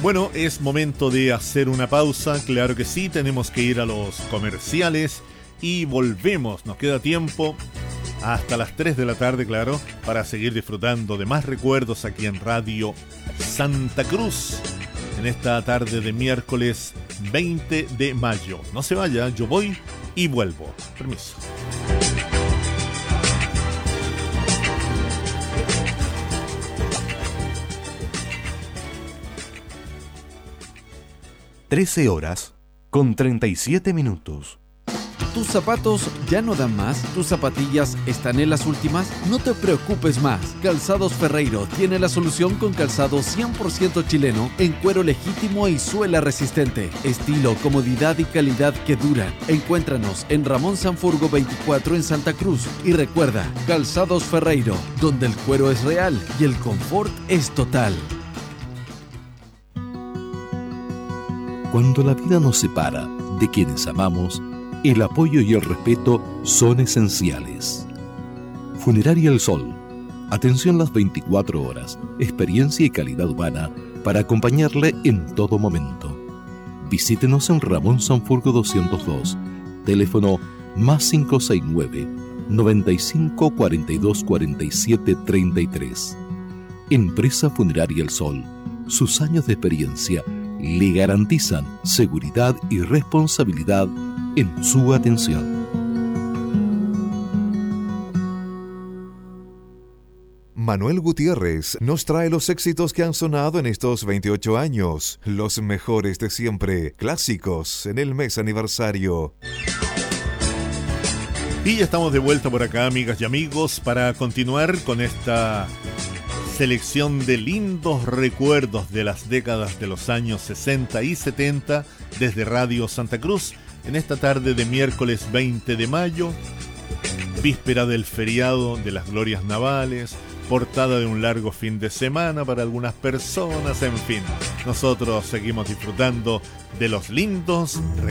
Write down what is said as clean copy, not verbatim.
Bueno, es momento de hacer una pausa, claro que sí, tenemos que ir a los comerciales y volvemos, nos queda tiempo hasta las 3 de la tarde, claro, para seguir disfrutando de más recuerdos aquí en Radio Santa Cruz, en esta tarde de miércoles 20 de mayo. No se vaya, yo voy y vuelvo. Permiso. (13:37). ¿Tus zapatos ya no dan más? ¿Tus zapatillas están en las últimas? No te preocupes más. Calzados Ferreiro tiene la solución con calzado 100% chileno en cuero legítimo y suela resistente. Estilo, comodidad y calidad que duran. Encuéntranos en Ramón Sanfurgo 24 en Santa Cruz. Y recuerda, Calzados Ferreiro, donde el cuero es real y el confort es total. Cuando la vida nos separa de quienes amamos, el apoyo y el respeto son esenciales. Funeraria El Sol. Atención las 24 horas, experiencia y calidad humana para acompañarle en todo momento. Visítenos en Ramón Sanfurgo 202, teléfono +569 95 42 47 33. Empresa Funeraria El Sol. Sus años de experiencia le garantizan seguridad y responsabilidad en su atención. Manuel Gutiérrez nos trae los éxitos que han sonado en estos 28 años, los mejores de siempre, clásicos en el mes aniversario. Y ya estamos de vuelta por acá, amigas y amigos, para continuar con esta selección de lindos recuerdos de las décadas de los años 60 y 70 desde Radio Santa Cruz en esta tarde de miércoles 20 de mayo, víspera del feriado de las glorias navales, portada de un largo fin de semana para algunas personas, en fin, nosotros seguimos disfrutando de los lindos recuerdos